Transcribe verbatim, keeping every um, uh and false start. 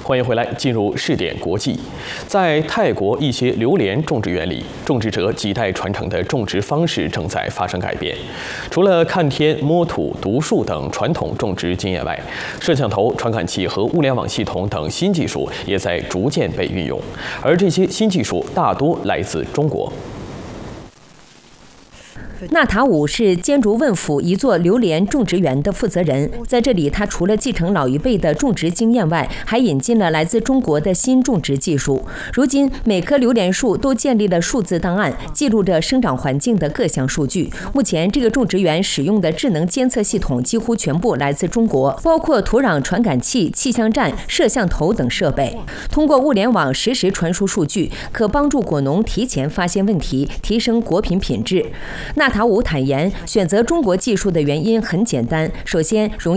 欢迎回来，进入视点国际。在泰国一些榴莲种植园里，种植者几代传承的种植方式正在发生改变。除了看天、摸土、读树等传统种植经验外，摄像头、传感器和物联网系统等新技术也在逐渐被运用，而这些新技术大多来自中国。 纳塔武是坚竹汶府一座榴莲种植园的负责人，在这里，他除了继承老一辈的种植经验外，还引进了来自中国的新种植技术。如今，每棵榴莲树都建立了数字档案，记录着生长环境的各项数据。目前，这个种植园使用的智能监测系统几乎全部来自中国，包括土壤传感器、气象站、摄像头等设备。通过物联网实时传输数据，可帮助果农提前发现问题，提升果品品质。纳塔武坦言，选择中国技术的原因很简单，首先容易